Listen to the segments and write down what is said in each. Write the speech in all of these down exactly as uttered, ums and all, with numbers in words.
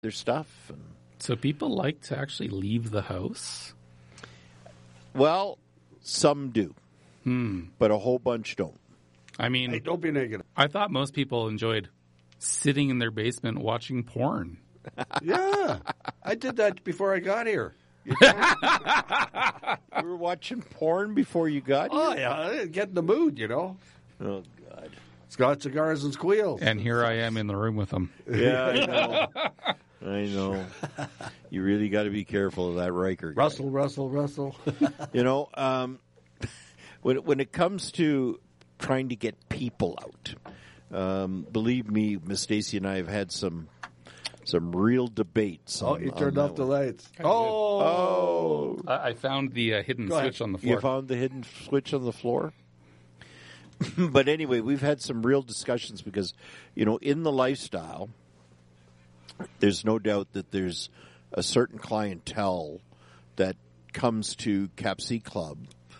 their stuff. And, so people like to actually leave the house? well, some do, Hmm. but a whole bunch don't. I mean, Hey, don't be negative. I thought most people enjoyed sitting in their basement watching porn. Yeah, I did that before I got here. You were watching porn before you got Oh, here? yeah, get in the mood, you know. Oh, God. It's got cigars and squeals. And here I am in the room with them. Yeah, I know. I know. You really got to be careful of that Riker guy. Russell, Russell, Russell. You know, um, when, when it comes to trying to get people out, um, believe me, Miss Stacy and I have had some some real debates. Oh, on, you on turned that off the one. lights. I did. Oh. Oh. I, I found the uh, hidden Go ahead. switch on the floor. You found the hidden switch on the floor? But anyway, we've had some real discussions because, you know, in the lifestyle, there's no doubt that there's a certain clientele that comes to Cap C Club,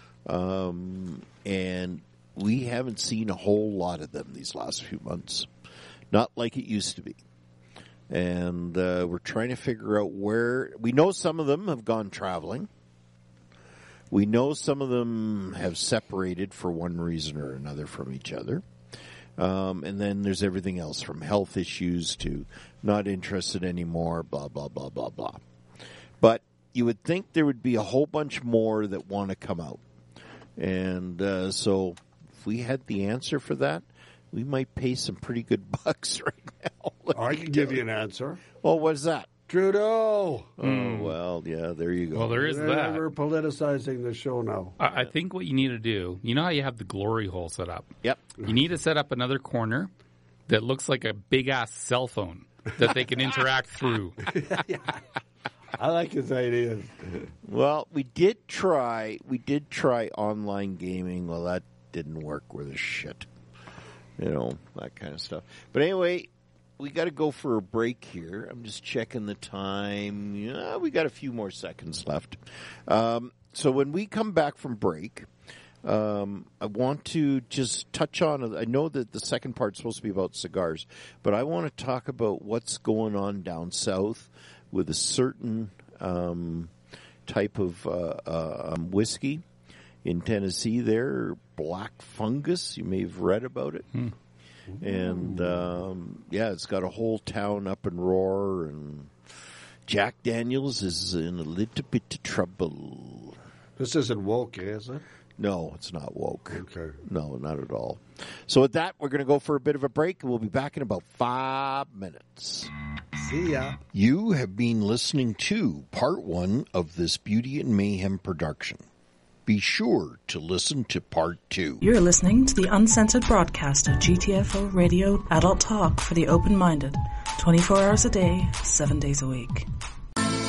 um, and we haven't seen a whole lot of them these last few months. Not like it used to be. And uh, we're trying to figure out where... We know some of them have gone traveling. We know some of them have separated for one reason or another from each other. Um, and then there's everything else from health issues to not interested anymore, blah, blah, blah, blah, blah. But you would think there would be a whole bunch more that want to come out. And uh, so if we had the answer for that, we might pay some pretty good bucks right now. I can give you an answer. Oh, what's that? Trudeau. Oh, well, yeah, there you go. Well, there is that. We're politicizing the show now. I, I think what you need to do, you know how you have the glory hole set up? Yep. You need to set up another corner that looks like a big-ass cell phone that they can interact through. I like his ideas. Well, we did try, we did try online gaming. Well, that didn't work worth a shit. You know, that kind of stuff. But anyway, we got to go for a break here. I'm just checking the time. Yeah, we got a few more seconds left. Um, so when we come back from break, um, I want to just touch on, I know that the second part's supposed to be about cigars, but I want to talk about what's going on down south with a certain um, type of uh, uh, um, whiskey in Tennessee there, Black Fungus. You may have read about it. Hmm. And, um, yeah, it's got a whole town up in roar, and Jack Daniels is in a little bit of trouble. This isn't woke, is it? No, it's not woke. Okay. No, not at all. So with that, we're going to go for a bit of a break, and we'll be back in about five minutes. See ya. You have been listening to part one of this Beauty and Mayhem production. Be sure to listen to part two. You're listening to the uncensored broadcast of G T F O Radio Adult Talk for the open-minded, twenty-four hours a day, seven days a week.